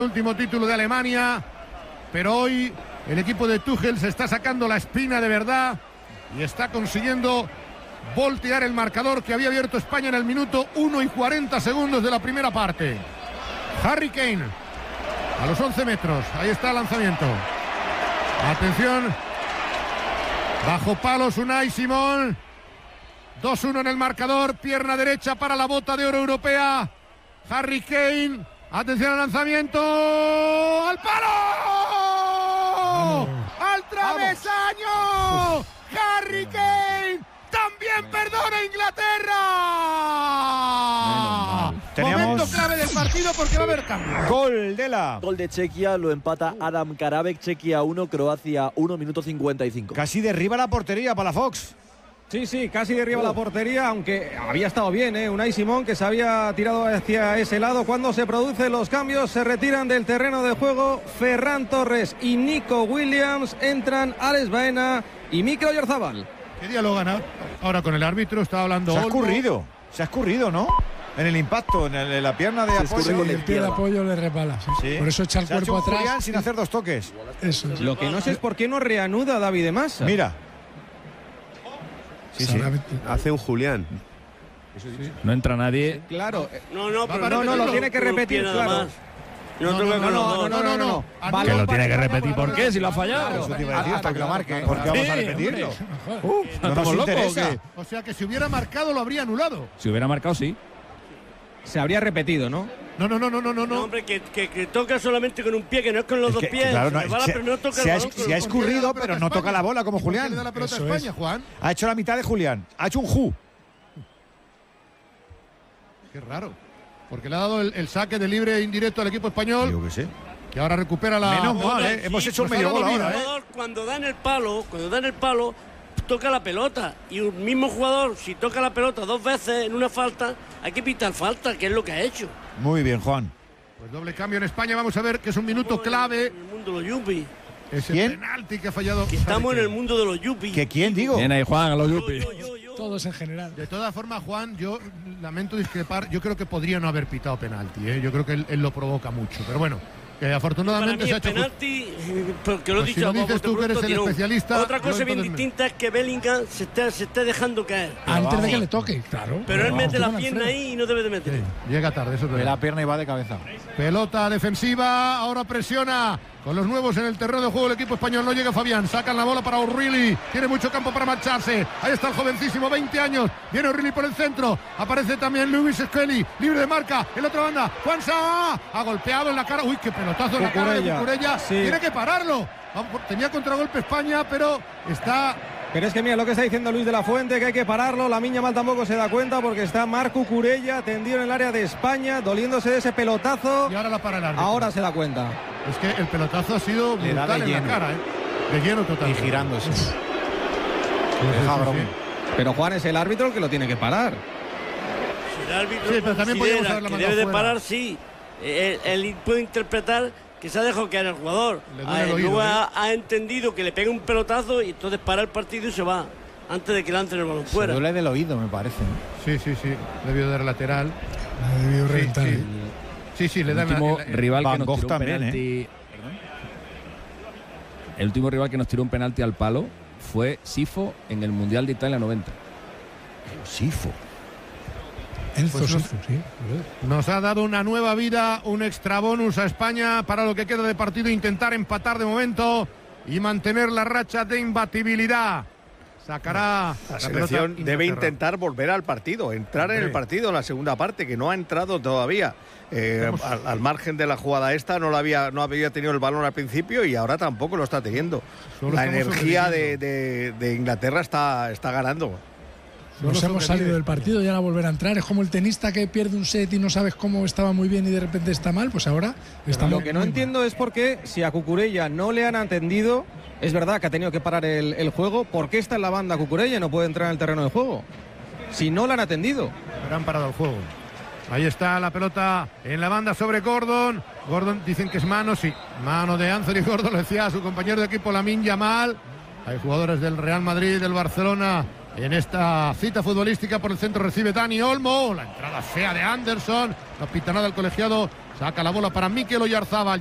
Último título de Alemania, pero hoy el equipo de Tuchel se está sacando la espina de verdad y está consiguiendo voltear el marcador que había abierto España en el minuto 1 y 40 segundos de la primera parte. Harry Kane a los 11 metros, ahí está el lanzamiento. Atención, bajo palos Unai Simón. 2-1 en el marcador, pierna derecha para la bota de oro europea. Harry Kane. Atención al lanzamiento, al palo, ¡al travesaño! Harry Kane también perdona Inglaterra. Momento clave del partido porque va a haber cambio. Gol de Chequia, lo empata Adam Karabek. Chequia 1, Croacia 1, minuto 55. Casi derriba la portería para la Fox. Sí, casi derriba la portería, aunque había estado bien, Unai Simón, que se había tirado hacia ese lado. Cuando se producen los cambios, se retiran del terreno de juego Ferran Torres y Nico Williams. Entran Alex Baena y Mikel Oyarzabal. ¿Qué día lo gana? Ahora con el árbitro está hablando. Se ha escurrido, ¿no? En el impacto, en la pierna de apoyo. El pie de apoyo le resbala. Sí. Por eso echa el cuerpo atrás. Julián sin hacer dos toques. Eso es. Lo que no sé es por qué no reanuda David de Massa. Mira. Sí. Hace un Julián. No entra nadie. Claro. No, lo tiene que repetir, claro. No. Que lo tiene que repetir. ¿Por qué? Si lo ha fallado. Eso te iba a decir, hasta que lo marque. ¿Por qué vamos a repetirlo? ¿No estamos locos o qué? O sea que si hubiera marcado lo habría anulado. Si hubiera marcado, sí. Se habría repetido, ¿no? No. No, hombre, que toca solamente con un pie, que no es con los dos pies. Claro, Pero no toca el balón. se ha escurrido, pero no toca la bola como Julián. ¿Quién le da la pelota a España, Juan? Ha hecho la mitad de Julián. Ha hecho un ju. Qué raro. Porque le ha dado el saque de libre indirecto al equipo español. Yo qué sé. Que ahora recupera la. Menos mal, hemos hecho un medio gol ahora, Cuando dan el palo, toca la pelota. Y un mismo jugador, si toca la pelota dos veces en una falta, hay que pitar falta, que es lo que ha hecho. Muy bien, Juan. Pues doble cambio en España. Vamos a ver que es un minuto clave. En el mundo de los yuppies. Ese penalti que ha fallado. Que estamos en el mundo de los yuppies. ¿Que quién digo? Viene ahí Juan a los yuppies. Todos en general. De todas formas, Juan, yo lamento discrepar. Yo creo que podría no haber pitado penalti. Yo creo que él lo provoca mucho. Pero bueno, afortunadamente se ha hecho. Penalti, porque lo he pues dicho. Si lo dices tú que eres el especialista. Otra cosa bien distinta es que Bellingham se esté dejando caer. Antes de que le toque, claro. Pero él mete la pierna ahí y no debe de meter. Sí, llega tarde, eso es la pierna y va de cabeza. Pelota defensiva, ahora presiona con los nuevos en el terreno de juego el equipo español. No llega Fabián, sacan la bola para O'Reilly, tiene mucho campo para marcharse. Ahí está el jovencísimo, 20 años, viene O'Reilly por el centro, aparece también Lewis Skelly, libre de marca, en la otra banda, Juan Sá, ha golpeado en la cara, uy, qué pelotazo en la cara de Cucurella, tiene que pararlo. Tenía contragolpe España, pero está... Pero es que mira lo que está diciendo Luis de la Fuente, que hay que pararlo. La Miña Mal tampoco se da cuenta porque está Marc Cucurella tendido en el área de España, doliéndose de ese pelotazo. Y ahora la para el árbitro. Ahora se da cuenta. Es que el pelotazo ha sido brutal en la cara, de lleno total. Y girándose. Sí. Pero Juan es el árbitro el que lo tiene que parar. Si el árbitro pero también podemos haberla que mandado debe de fuera. parar, sí. Él puede interpretar que se ha dejado caer el jugador. Luego ha entendido que le pega un pelotazo y entonces para el partido y se va antes de que lancen el balón fuera. Se duele del oído, me parece. Sí. Debió dar lateral. Debió reventar. Sí, le dan el último rival que nos tiró un también, penalti. El último rival que nos tiró un penalti al palo fue Sifo en el Mundial de Italia 90. Sifo. Nos ha dado una nueva vida, un extra bonus a España para lo que queda de partido, intentar empatar de momento y mantener la racha de imbatibilidad. Sacará la selección debe intentar volver al partido, entrar en el partido en la segunda parte, que no ha entrado todavía. Al margen de la jugada esta, no había tenido el balón al principio y ahora tampoco lo está teniendo. La energía de Inglaterra está ganando. Nos hemos salido del partido y ahora volver a entrar. Es como el tenista que pierde un set y no sabes cómo estaba muy bien y de repente está mal. Pues ahora está Lo muy, que no entiendo es por qué, si a Cucurella no le han atendido, es verdad que ha tenido que parar el juego, ¿por qué está en la banda Cucurella y no puede entrar en el terreno de juego? Si no le han atendido. Pero han parado el juego. Ahí está la pelota en la banda sobre Gordon. Gordon dicen que es mano, sí. Mano de Anthony Gordon, lo decía a su compañero de equipo Lamine Yamal. Hay jugadores del Real Madrid, del Barcelona. En esta cita futbolística por el centro recibe Dani Olmo. La entrada fea de Anderson. No pita nada el colegiado Saca la bola para Mikel Oyarzabal.